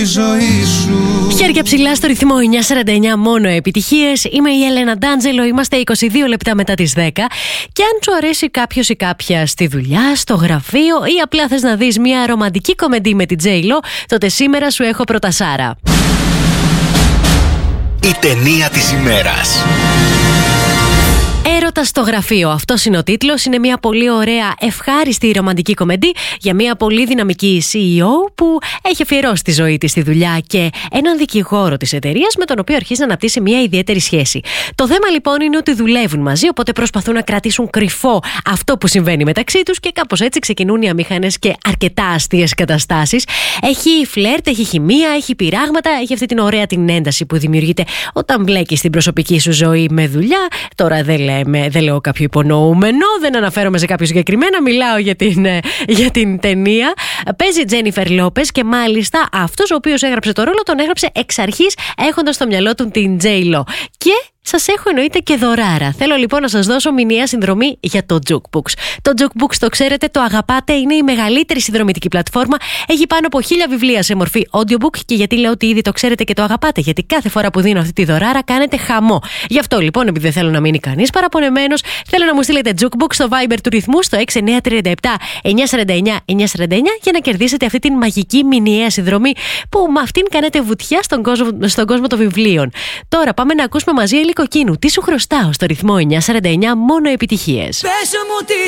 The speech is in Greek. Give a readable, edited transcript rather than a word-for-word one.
ζωή σου. Χέρια ψηλά στο ρυθμό 949, μόνο επιτυχίες. Είμαι η Έλενα Ντάντζελο, είμαστε 22 λεπτά μετά τις 10. Και αν σου αρέσει κάποιος ή κάποια στη δουλειά, στο γραφείο ή απλά θες να δεις μια ρομαντική κομμεντή με την J-Lo, τότε σήμερα σου έχω πρωτασάρα. Η ταινία της ημέρας. Έρωτα στο γραφείο. Αυτός είναι ο τίτλος. Είναι μια πολύ ωραία, ευχάριστη ρομαντική κομμεντή για μια πολύ δυναμική CEO που έχει αφιερώσει τη ζωή της στη δουλειά και έναν δικηγόρο της εταιρείας με τον οποίο αρχίζει να αναπτύσσει μια ιδιαίτερη σχέση. Το θέμα λοιπόν είναι ότι δουλεύουν μαζί, οπότε προσπαθούν να κρατήσουν κρυφό αυτό που συμβαίνει μεταξύ τους και κάπως έτσι ξεκινούν οι αμήχανες και αρκετά αστείες καταστάσεις. Έχει φλερτ, έχει χημεία, έχει πειράγματα, έχει αυτή την ωραία την ένταση που δημιουργείται όταν μπλέκεις την προσωπική σου ζωή με δουλειά. Τώρα δεν λέω κάποιο υπονοούμενο, δεν αναφέρομαι σε κάποιο συγκεκριμένα, μιλάω για την ταινία. Παίζει η Τζένιφερ Λόπες και μάλιστα αυτός ο οποίος έγραψε το ρόλο τον έγραψε εξ αρχής έχοντας στο μυαλό του την J-Lo. Και σας έχω εννοείται και δωράρα. Θέλω λοιπόν να σας δώσω μηνιαία συνδρομή για το Jukebox. Το Jukebox το ξέρετε, το αγαπάτε, είναι η μεγαλύτερη συνδρομητική πλατφόρμα. Έχει πάνω από 1000 βιβλία σε μορφή audiobook. Και γιατί λέω ότι ήδη το ξέρετε και το αγαπάτε? Γιατί κάθε φορά που δίνω αυτή τη δωράρα κάνετε χαμό. Γι' αυτό λοιπόν, επειδή δεν θέλω να μείνει κανείς παραπονεμένος, θέλω να μου στείλετε Jukebox στο Viber του ρυθμού στο 6937 949 949 για να κερδίσετε αυτή την μαγική μηνιαία συνδρομή που με αυτήν κάνετε βουτιά στον κόσμο των βιβλίων. Τώρα πάμε να ακούσουμε μαζί Κοκκίνου. Τι σου χρωστάω στο ρυθμό 949, μόνο επιτυχίες.